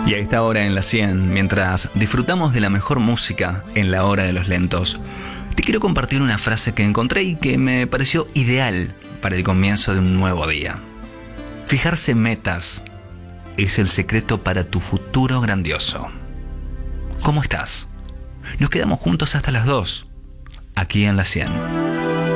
Y a esta hora en la 100, mientras disfrutamos de la mejor música en la hora de los lentos, te quiero compartir una frase que encontré y que me pareció ideal para el comienzo de un nuevo día. Fijarse metas es el secreto para tu futuro grandioso. ¿Cómo estás? Nos quedamos juntos hasta las 2, aquí en la 100.